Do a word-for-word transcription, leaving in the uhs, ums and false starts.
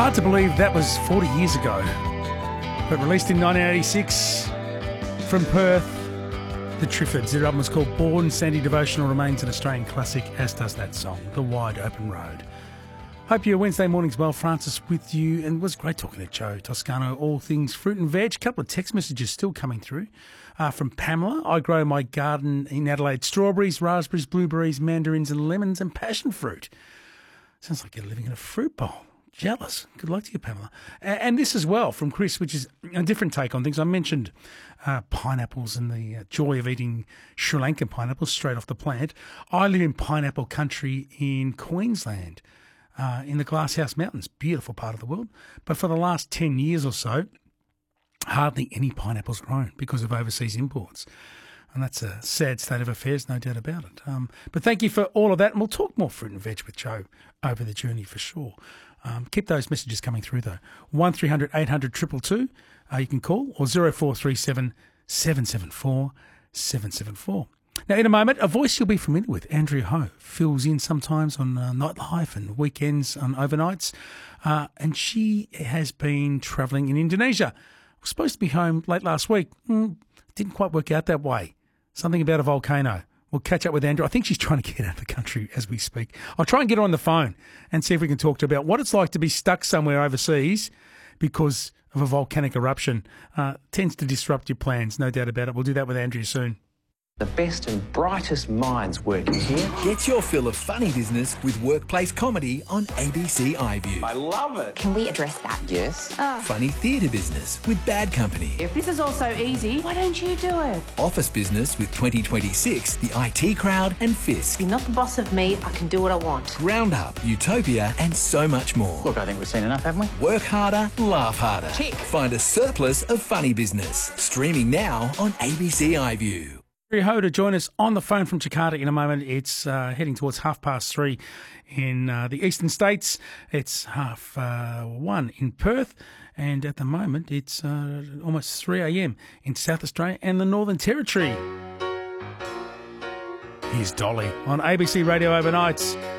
Hard to believe that was forty years ago, but released in nineteen eighty-six from Perth, the Triffids. Their album was called Born. Sandy Devotional remains an Australian classic, as does that song, The Wide Open Road. Hope your Wednesday morning's well. Francis with you, and it was great talking to Joe Toscano, all things fruit and veg. A couple of text messages still coming through uh, from Pamela. I grow my garden in Adelaide. Strawberries, raspberries, blueberries, mandarins and lemons and passion fruit. Sounds like you're living in a fruit bowl. Jealous. Good luck to you, Pamela. And this as well from Chris, which is a different take on things. I mentioned uh, pineapples and the uh, joy of eating Sri Lankan pineapples straight off the plant. I live in pineapple country in Queensland, uh, in the Glasshouse Mountains, beautiful part of the world. But for the last ten years or so, hardly any pineapples grown because of overseas imports. And that's a sad state of affairs, no doubt about it. Um, but thank you for all of that. And we'll talk more fruit and veg with Joe over the journey for sure. Um, keep those messages coming through, though. one three hundred eight hundred two two two, uh, you can call, or zero four three seven seven seven four seven seven four. Now, in a moment, a voice you'll be familiar with, Andrea Ho, fills in sometimes on uh, nightlife and weekends on overnights. Uh, and she has been travelling in Indonesia. Was supposed to be home late last week. Mm, didn't quite work out that way. Something about a volcano. We'll catch up with Andrea. I think she's trying to get out of the country as we speak. I'll try and get her on the phone and see if we can talk to her about what it's like to be stuck somewhere overseas because of a volcanic eruption. Uh, tends to disrupt your plans, no doubt about it. We'll do that with Andrea soon. The best and brightest minds working here. Get your fill of funny business with workplace comedy on A B C iView. I love it. Can we address that? Yes. Funny theatre business with Bad Company. If this is all so easy, why don't you do it? Office business with twenty twenty-six, the I T Crowd and Fisk. You're not the boss of me, I can do what I want. Roundup, Utopia and so much more. Look, I think we've seen enough, haven't we? Work harder, laugh harder. Tick. Find a surplus of funny business. Streaming now on A B C iView. Andrea Ho to join us on the phone from Jakarta in a moment. It's uh, heading towards half past three in uh, the eastern states. It's half uh, one in Perth. And at the moment, it's uh, almost three a.m. in South Australia and the Northern Territory. Here's Dolly on A B C Radio Overnights.